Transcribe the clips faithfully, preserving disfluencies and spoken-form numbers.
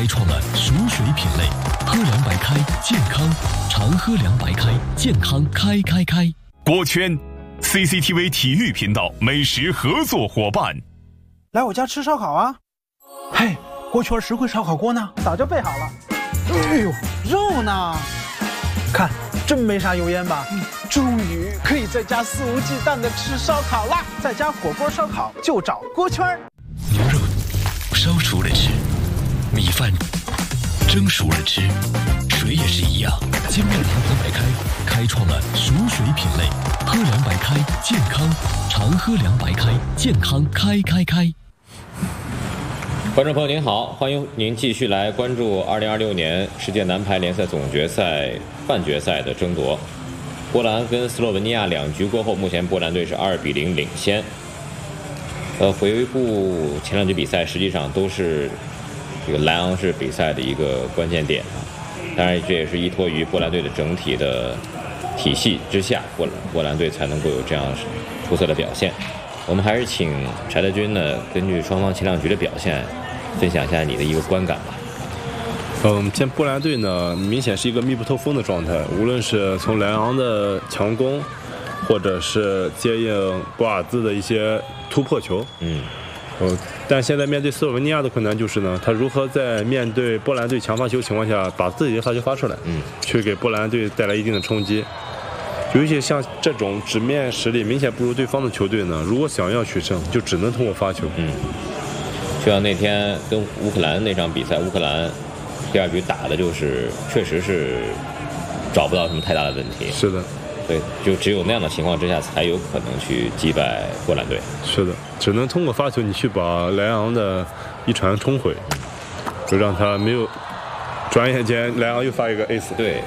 开创了熟水品类，喝凉白开，健康，常喝凉白开，健康开开开。 锅圈 C C T V 体育频道美食合作伙伴， 来我家吃烧烤啊！嘿，锅圈实惠烧烤锅呢？早就备好了。哎呦，肉呢？看，真没啥油烟吧？嗯，终于可以在家肆无忌惮的吃烧烤啦！在家火锅烧烤就找锅圈。 牛肉烧熟了吃，米饭蒸熟了吃，水也是一样。金麦郎凉白开开创了熟水品类，喝凉白开，健康，常喝凉白开，健康开开开。 观众朋友您好，欢迎您继续来关注二零二六年世界男排联赛总决赛半决赛的争夺。波兰跟斯洛文尼亚两局过后，目前波兰队是二比零领先。呃，回顾前两局比赛，实际上都是这个莱昂式比赛的一个关键点啊。当然，这也是依托于波兰队的整体的体系之下，波波兰队才能够有这样出色的表现。我们还是请柴德军呢，根据双方前两局的表现，分享一下你的一个观感吧。 嗯，现波兰队呢，明显是一个密不透风的状态，无论是从莱昂的强攻，或者是接应博尔兹的一些突破球， 嗯， 呃，但现在面对斯洛文尼亚的困难就是呢，他如何在面对波兰队强发球情况下，把自己的发球发出来， 嗯， 去给波兰队带来一定的冲击。尤其像这种纸面实力明显不如对方的球队呢，如果想要取胜，就只能通过发球。 嗯，就像那天跟乌克兰那场比赛，乌克兰第二局打的就是确实是找不到什么太大的问题。 是的， 对，就只有那样的情况之下，才有可能去击败波兰队。 是的，只能通过发球，你去把莱昂的一传冲回，就让他没有。转眼间，莱昂又发一个 ace。 对。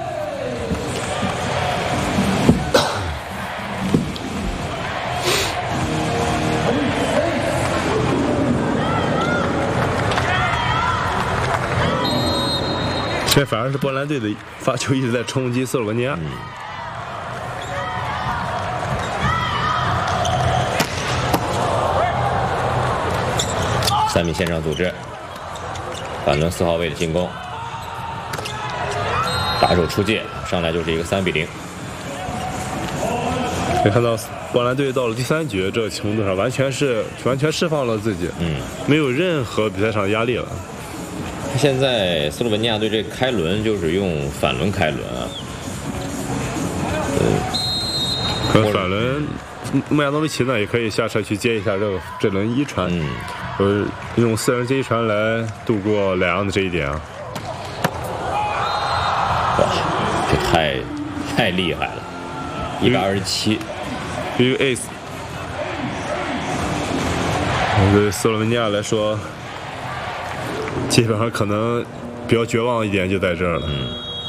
这反而是波兰队的发球一直在冲击斯洛文尼亚。 嗯、三米线上组织，反轮四号位的进攻，打手出界，上来就是一个三比零。 可以看到波兰队到了第三局这个程度上，完全是完全释放了自己， 嗯， 没有任何比赛上的压力了。 现在斯洛文尼亚队这开轮就是用反轮开轮啊， 可能反轮穆亚诺维奇呢也可以下车去接一下这个这轮一传， 嗯， 呃，用四人接一传来度过莱昂的这一点啊。 哇，这太太厉害了，一百二十七， 一个 ace。对斯洛文尼亚来说，基本上可能比较绝望一点就在这儿了。 嗯，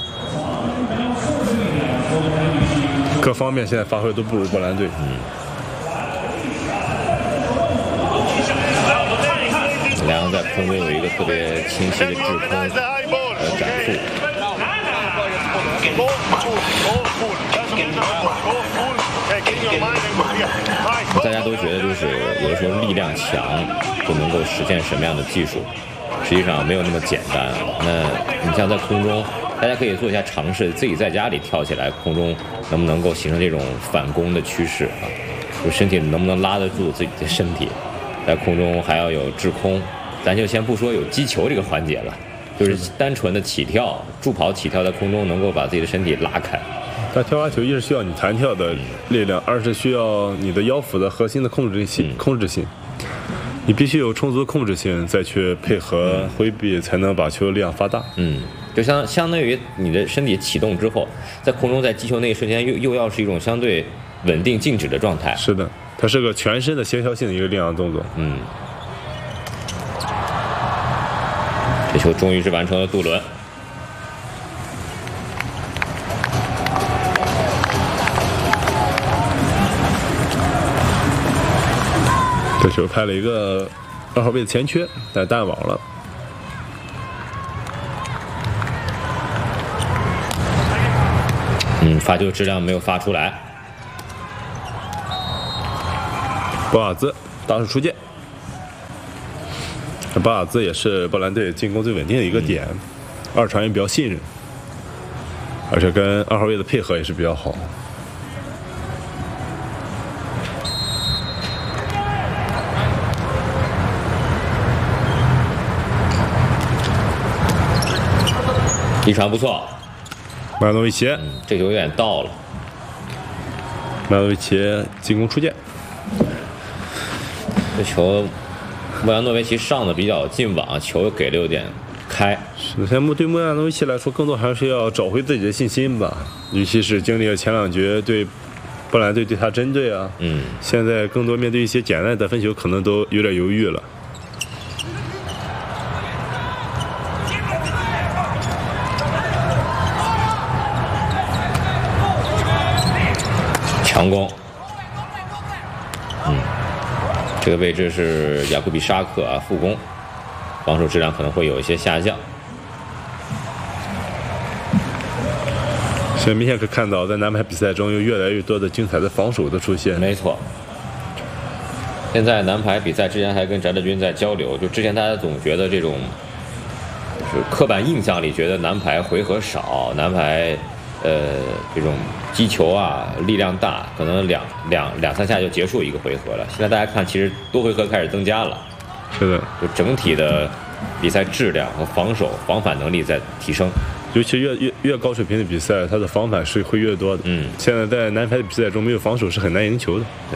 各方面现在发挥都不如波兰队。 嗯，莱昂在空中有一个特别清晰的制空和展腹。大家都觉得就是有的时候力量强就能够实现什么样的技术，实际上没有那么简单。那你像在空中，大家可以做一下尝试，自己在家里跳起来，空中能不能够形成这种反攻的趋势啊？就身体能不能拉得住自己的身体，在空中还要有制空，咱就先不说有击球这个环节了，就是单纯的起跳、助跑起跳在空中能够把自己的身体拉开。 但跳发球一是需要你弹跳的力量，二是需要你的腰腹的核心的控制性。嗯、控制性，你必须有充足的控制性，再去配合挥臂，才能把球的力量发大。 嗯，就相相当于你的身体启动之后，在空中在击球那一瞬间又又要是一种相对稳定静止的状态。 是的，它是个全身的协调性的一个力量动作。 嗯，这球终于是完成了渡轮。 这球拍了一个二号位的前缺，但弹网了。 嗯，发球质量没有发出来。 博尔兹大手出界， 巴瓦兹也是波兰队进攻最稳定的一个点，嗯、二传也比较信任，而且跟二号位的配合也是比较好。 一传不错， 马诺维奇、 嗯，这球有点到了。 马诺维奇进攻出界， 这球莫扬诺维奇上的比较近网，球给的有点开。 首先，对莫扬诺维奇来说，更多还是要找回自己的信心吧。尤其是经历了前两局对波兰队对他针对啊， 嗯，现在更多面对一些简单的得分球，可能都有点犹豫了。 强攻，嗯，这个位置是雅库比沙克啊，副攻，防守质量可能会有一些下降。 现在明显可以看到，在男排比赛中有越来越多的精彩的防守的出现。 没错。现在男排比赛之前还跟翟德军在交流，就之前大家总觉得这种，就是刻板印象里觉得男排回合少，男排。呃，这种击球啊，力量大，可能两两两三下就结束一个回合了。现在大家看，其实多回合开始增加了， 是的， 就整体的比赛质量和防守、防反能力在提升。 尤其越越越高水平的比赛，它的防反是会越多的。 嗯， 现在在男排的比赛中，没有防守是很难赢球的。 对。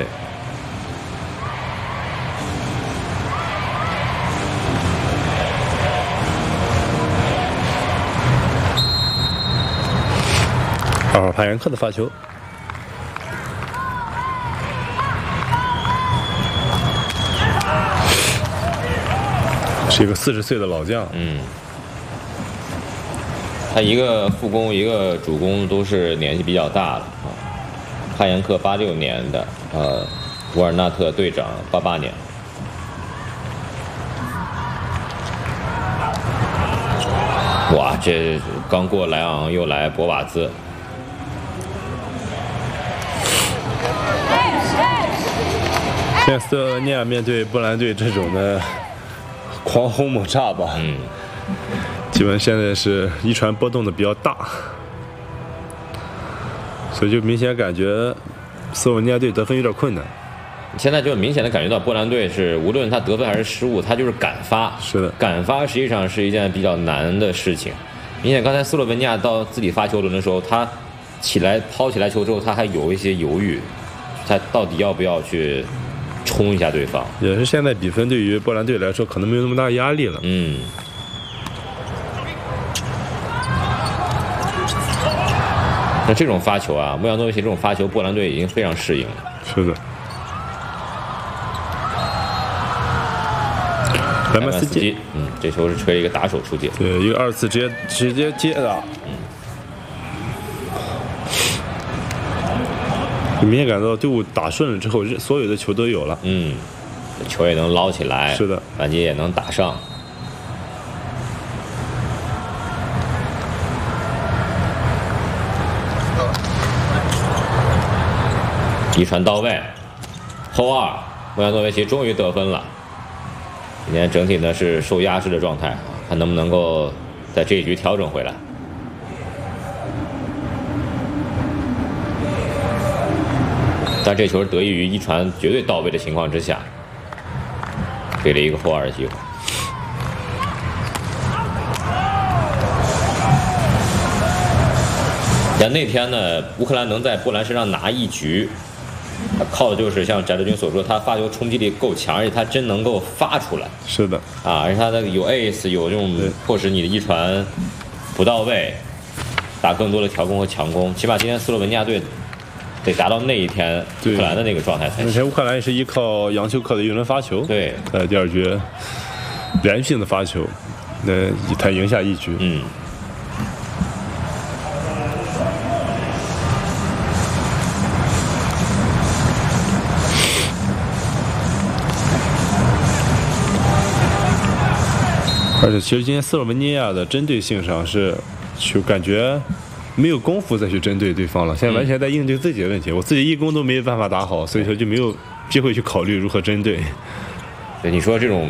二号帕延克的发球，是一个四十岁的老将。 嗯，他一个副攻，一个主攻都是年纪比较大的啊。帕延克八六年的，呃，沃尔纳特队长八八年。哇，这刚过莱昂又来博瓦兹。 现在斯洛文尼亚面对波兰队这种的狂轰猛炸吧， 嗯， 基本现在是一传波动的比较大，所以就明显感觉斯洛文尼亚队得分有点困难。 现在就明显的感觉到波兰队是无论他得分还是失误，他就是敢发。 是的， 敢发实际上是一件比较难的事情。明显刚才斯洛文尼亚到自己发球轮的时候，他起来抛起来球之后，他还有一些犹豫，他到底要不要去冲一下对方。 也是现在比分对于波兰队来说可能没有那么大压力了。 嗯。那这种发球啊，莫扬诺维奇这种发球，波兰队已经非常适应了。 是的。莱曼斯基， 嗯，这球是吹一个打手出界， 对，一个二次直接直接接的，嗯，明显感到队伍打顺了之后，所有的球都有了， 嗯，球也能捞起来， 是的， 反击也能打上，一传到位，后二，莫扬诺维奇终于得分了。今天整体呢是受压制的状态啊，看能不能够在这一局调整回来。但这球得益于一传绝对到位的情况之下，给了一个后二的机会。但那天呢，乌克兰能在波兰身上拿一局。靠的就是像翟德军所说，他发球冲击力够强，而且他真能够发出来。 是的， 啊，而且他的有 ace， 有这种迫使你的一传不到位，打更多的调攻和强攻。起码今天斯洛文尼亚队得达到那一天乌克兰的那个状态才行。 那天乌克兰也是依靠杨修克的一轮发球， 对， 在第二局连续性的发球，那才赢下一局。 嗯。 而且，其实今天斯洛文尼亚的针对性上是，就感觉没有功夫再去针对对方了。现在完全在应对自己的问题，我自己一攻都没办法打好，所以说就没有机会去考虑如何针对。 对，你说这种